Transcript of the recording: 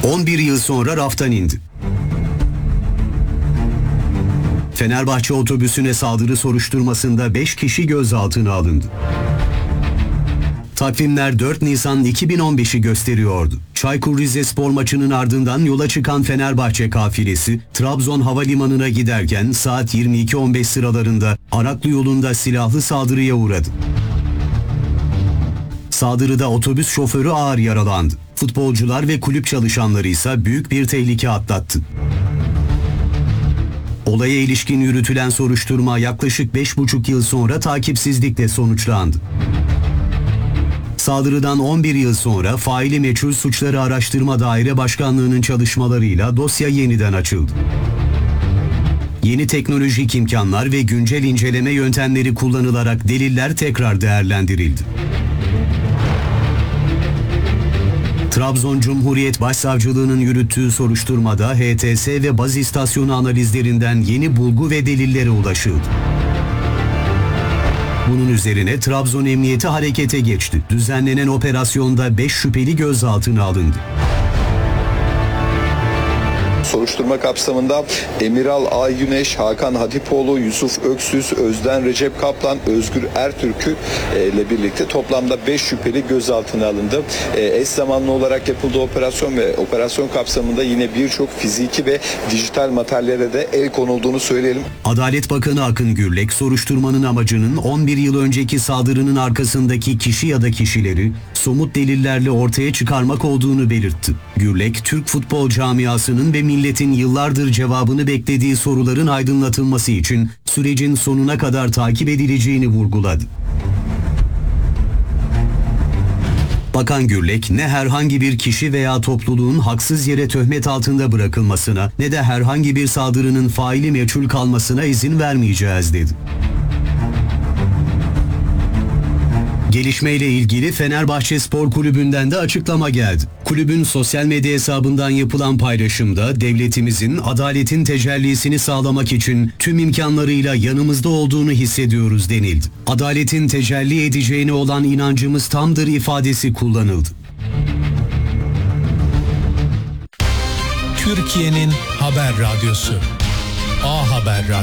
11 yıl sonra raftan indi. Fenerbahçe otobüsüne saldırı soruşturmasında 5 kişi gözaltına alındı. Takvimler 4 Nisan 2015'i gösteriyordu. Çaykur Rizespor maçının ardından yola çıkan Fenerbahçe kafilesi Trabzon Havalimanı'na giderken saat 22.15 sıralarında Araklı yolunda silahlı saldırıya uğradı. Saldırıda otobüs şoförü ağır yaralandı. Futbolcular ve kulüp çalışanları ise büyük bir tehlike atlattı. Olaya ilişkin yürütülen soruşturma yaklaşık 5,5 yıl sonra takipsizlikle sonuçlandı. Saldırıdan 11 yıl sonra faili meçhul suçları araştırma daire başkanlığının çalışmalarıyla dosya yeniden açıldı. Yeni teknolojik imkanlar ve güncel inceleme yöntemleri kullanılarak deliller tekrar değerlendirildi. Trabzon Cumhuriyet Başsavcılığı'nın yürüttüğü soruşturmada HTS ve baz istasyonu analizlerinden yeni bulgu ve delillere ulaşıldı. Bunun üzerine Trabzon Emniyeti harekete geçti. Düzenlenen operasyonda 5 şüpheli gözaltına alındı. Soruşturma kapsamında Emiral Aygüneş, Hakan Hatipoğlu, Yusuf Öksüz, Özden Recep Kaplan, Özgür Ertürk'ü ile birlikte toplamda 5 şüpheli gözaltına alındı. Eş zamanlı olarak yapıldığı operasyon ve operasyon kapsamında yine birçok fiziki ve dijital materyallere de el konulduğunu söyleyelim. Adalet Bakanı Akın Gürlek, soruşturmanın amacının 11 yıl önceki saldırının arkasındaki kişi ya da kişileri somut delillerle ortaya çıkarmak olduğunu belirtti. Gürlek, Türk futbol camiasının ve milletin yıllardır cevabını beklediği soruların aydınlatılması için sürecin sonuna kadar takip edileceğini vurguladı. Bakan Gürlek, ne herhangi bir kişi veya topluluğun haksız yere töhmet altında bırakılmasına ne de herhangi bir saldırının faili meçhul kalmasına izin vermeyeceğiz dedi. Gelişmeyle ilgili Fenerbahçe Spor Kulübü'nden de açıklama geldi. Kulübün sosyal medya hesabından yapılan paylaşımda devletimizin adaletin tecellisini sağlamak için tüm imkanlarıyla yanımızda olduğunu hissediyoruz denildi. Adaletin tecelli edeceğine olan inancımız tamdır ifadesi kullanıldı. Türkiye'nin haber radyosu A Haber Radyo.